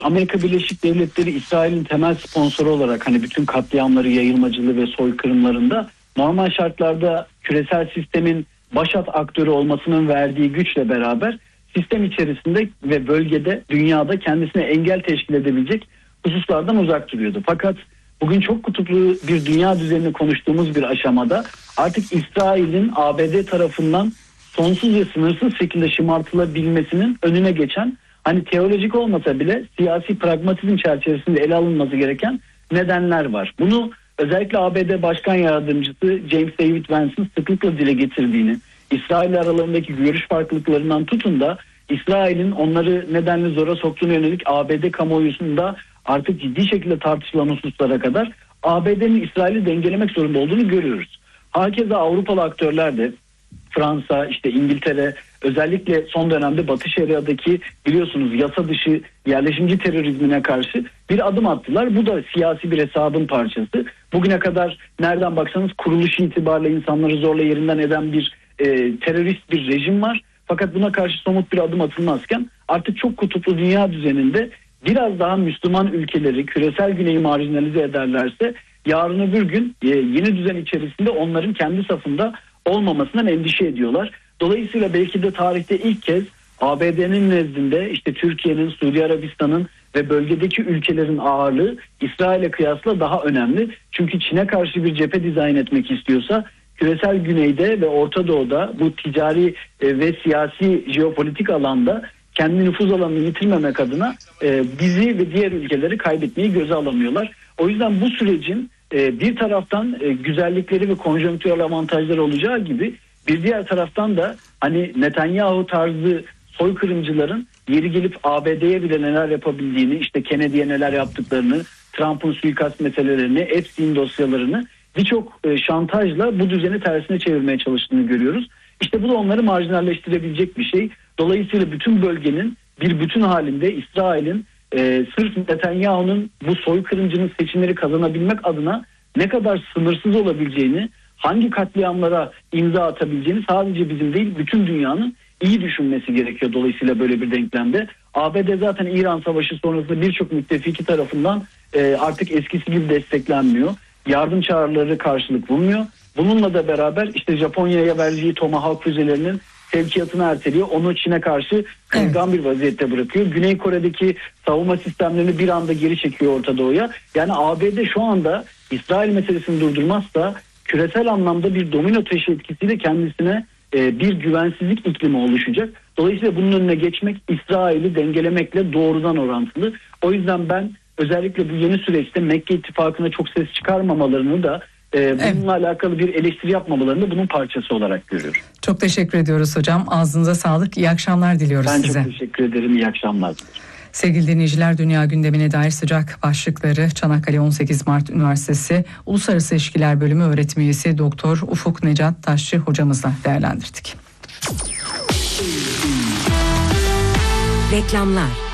Amerika Birleşik Devletleri İsrail'in temel sponsoru olarak hani bütün katliamları, yayılmacılığı ve soykırımlarında normal şartlarda küresel sistemin başat aktörü olmasının verdiği güçle beraber sistem içerisinde ve bölgede, dünyada kendisine engel teşkil edebilecek hususlardan uzak duruyordu. Fakat bugün çok kutuplu bir dünya düzenini konuştuğumuz bir aşamada artık İsrail'in ABD tarafından sonsuz ve sınırsız şekilde şımartılabilmesinin önüne geçen, hani teolojik olmasa bile siyasi pragmatizm çerçevesinde ele alınması gereken nedenler var. Bunu özellikle ABD Başkan Yardımcısı James David Vance'ın sıklıkla dile getirdiğini, İsrail aralarındaki görüş farklılıklarından tutun da İsrail'in onları nedenli zora soktuğuna yönelik ABD kamuoyusunda artık ciddi şekilde tartışılan hususlara kadar ABD'nin İsrail'i dengelemek zorunda olduğunu görüyoruz. Hakeza Avrupalı aktörler de, Fransa, işte İngiltere, özellikle son dönemde Batı Şeria'daki biliyorsunuz yasa dışı yerleşimci terörizmine karşı bir adım attılar. Bu da siyasi bir hesabın parçası. Bugüne kadar nereden baksanız kuruluşu itibariyle insanları zorla yerinden eden bir terörist bir rejim var. Fakat buna karşı somut bir adım atılmazken artık çok kutuplu dünya düzeninde biraz daha Müslüman ülkeleri küresel güneyi marjinalize ederlerse yarın öbür gün yeni düzen içerisinde onların kendi safında olmamasından endişe ediyorlar. Dolayısıyla belki de tarihte ilk kez ABD'nin nezdinde işte Türkiye'nin, Suudi Arabistan'ın ve bölgedeki ülkelerin ağırlığı İsrail'e kıyasla daha önemli. Çünkü Çin'e karşı bir cephe dizayn etmek istiyorsa küresel güneyde ve Orta Doğu'da bu ticari ve siyasi jeopolitik alanda kendi nüfuz alanını yitirmemek adına bizi ve diğer ülkeleri kaybetmeyi göze alamıyorlar. O yüzden bu sürecin bir taraftan güzellikleri ve konjonktürel avantajları olacağı gibi bir diğer taraftan da hani Netanyahu tarzı soykırımcıların yeri gelip ABD'ye bile neler yapabildiğini, işte Kennedy'ye neler yaptıklarını, Trump'ın suikast meselelerini, Epstein dosyalarını birçok şantajla bu düzeni tersine çevirmeye çalıştığını görüyoruz. İşte bu da onları marjinalleştirebilecek bir şey. Dolayısıyla bütün bölgenin bir bütün halinde İsrail'in sırf Netanyahu'nun bu soykırımcının seçimleri kazanabilmek adına ne kadar sınırsız olabileceğini, hangi katliamlara imza atabileceğini sadece bizim değil bütün dünyanın iyi düşünmesi gerekiyor. Dolayısıyla böyle bir denklemde ABD zaten İran Savaşı sonrasında birçok müttefiki tarafından artık eskisi gibi desteklenmiyor. Yardım çağrıları karşılık bulmuyor. Bununla da beraber işte Japonya'ya vereceği Tomahawk füzelerinin sevkiyatını erteliyor. Onu Çin'e karşı kırılgan bir vaziyette bırakıyor. Güney Kore'deki savunma sistemlerini bir anda geri çekiyor Orta Doğu'ya. Yani ABD şu anda İsrail meselesini durdurmazsa küresel anlamda bir domino taşı etkisiyle kendisine bir güvensizlik iklimi oluşacak. Dolayısıyla bunun önüne geçmek İsrail'i dengelemekle doğrudan orantılı. O yüzden ben özellikle bu yeni süreçte Mekke ittifakına çok ses çıkarmamalarını da bununla alakalı bir eleştiri yapmamalarını da bunun parçası olarak görüyorum. Çok teşekkür ediyoruz hocam. Ağzınıza sağlık. İyi akşamlar diliyoruz size. Ben çok teşekkür ederim. İyi akşamlar. Sevgili dinleyiciler, dünya gündemine dair sıcak başlıkları Çanakkale 18 Mart Üniversitesi Uluslararası İlişkiler Bölümü öğretim üyesi Doktor Ufuk Necat Taşçı hocamızla değerlendirdik. Reklamlar.